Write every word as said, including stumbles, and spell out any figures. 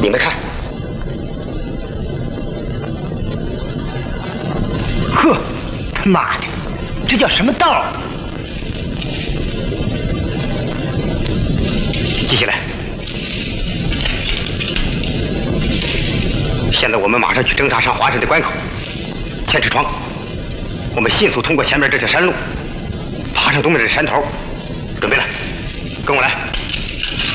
你们看， 呵，他妈的，这叫什么道？ 记下来。现在我们马上去侦查上华镇的关口。千尺窗，我们迅速通过前面这条山路，爬上东面的山头。准备了，跟我来。